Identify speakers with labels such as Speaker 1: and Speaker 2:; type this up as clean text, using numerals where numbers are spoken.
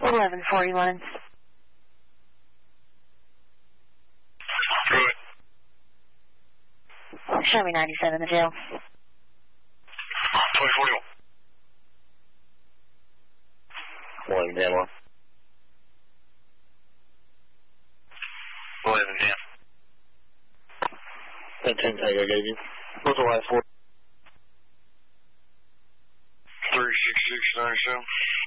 Speaker 1: 1141.
Speaker 2: Good.
Speaker 1: Show me 97 in the jail.
Speaker 2: 2041.
Speaker 3: 11 10 1.
Speaker 2: 11 10.
Speaker 3: 10 10 tag I gave you. What's the last four?
Speaker 2: 36697.